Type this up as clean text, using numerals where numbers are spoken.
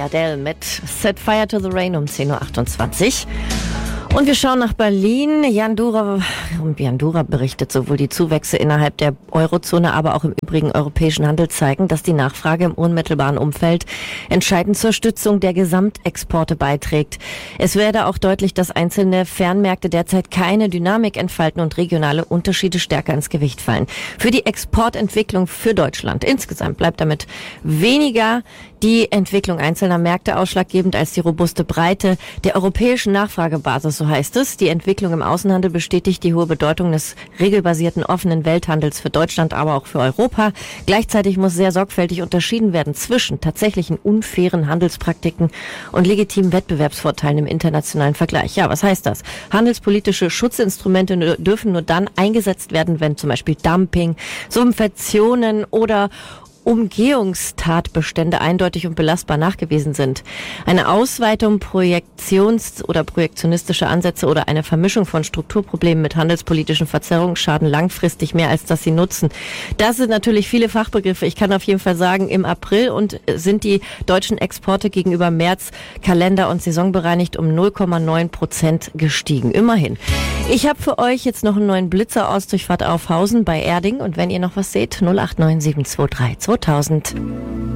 Adele mit Set Fire to the Rain um 10.28 Uhr. Und wir schauen nach Berlin. Jan Dura berichtet, sowohl die Zuwächse innerhalb der Eurozone, aber auch im übrigen europäischen Handel zeigen, dass die Nachfrage im unmittelbaren Umfeld entscheidend zur Stützung der Gesamtexporte beiträgt. Es werde auch deutlich, dass einzelne Fernmärkte derzeit keine Dynamik entfalten und regionale Unterschiede stärker ins Gewicht fallen. Für die Exportentwicklung für Deutschland insgesamt bleibt damit weniger die Entwicklung einzelner Märkte ausschlaggebend als die robuste Breite der europäischen Nachfragebasis, so heißt es. Die Entwicklung im Außenhandel bestätigt die hohe Bedeutung des regelbasierten offenen Welthandels für Deutschland, aber auch für Europa. Gleichzeitig muss sehr sorgfältig unterschieden werden zwischen tatsächlichen unfairen Handelspraktiken und legitimen Wettbewerbsvorteilen im internationalen Vergleich. Ja, was heißt das? Handelspolitische Schutzinstrumente dürfen nur dann eingesetzt werden, wenn zum Beispiel Dumping, Subventionen oder Umgehungstatbestände eindeutig und belastbar nachgewiesen sind. Eine Ausweitung projektionistischer Ansätze oder eine Vermischung von Strukturproblemen mit handelspolitischen Verzerrungen schaden langfristig mehr, als dass sie nutzen. Das sind natürlich viele Fachbegriffe. Ich kann auf jeden Fall sagen, im April sind die deutschen Exporte gegenüber März kalender- und saisonbereinigt um 0,9% gestiegen. Immerhin. Ich habe für euch jetzt noch einen neuen Blitzer aus Durchfahrt Aufhausen bei Erding. Und wenn ihr noch was seht, 089 723 2000.